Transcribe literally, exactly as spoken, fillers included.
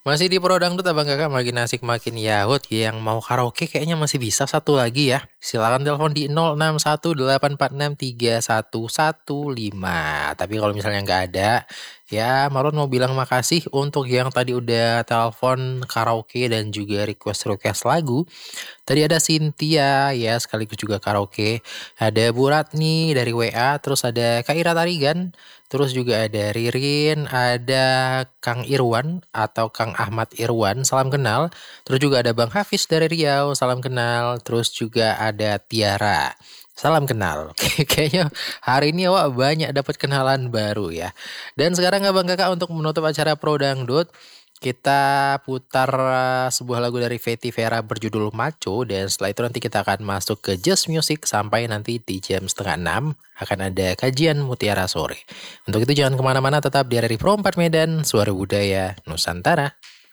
Masih di Pro Dangdut Abang Kakak makin asik makin yahut. Yang mau karaoke kayaknya masih bisa satu lagi ya. Silakan telepon di nol enam satu delapan empat enam tiga satu satu lima. Tapi kalau misalnya nggak ada, ya Marlon mau bilang makasih untuk yang tadi udah telepon karaoke dan juga request-request lagu. Tadi ada Cynthia ya sekaligus juga karaoke. Ada Bu Ratni dari W A, terus ada Kak Ira Tarigan, terus juga ada Ririn, ada Kang Irwan atau Kang Ahmad Irwan, salam kenal. Terus juga ada Bang Hafiz dari Riau, salam kenal. Terus juga ada Tiara. Salam kenal. Oke, kayaknya hari ini awak banyak dapat kenalan baru ya. Dan sekarang Abang Kakak untuk menutup acara Pro Dangdut, kita putar eh, sebuah lagu dari Fetty Vera berjudul Maco dan setelah itu nanti kita akan masuk ke Just Music sampai nanti di jam setengah enam akan ada kajian Mutiara Sore. Untuk itu jangan kemana-mana tetap di R R I Pro empat Medan, Suara Budaya Nusantara.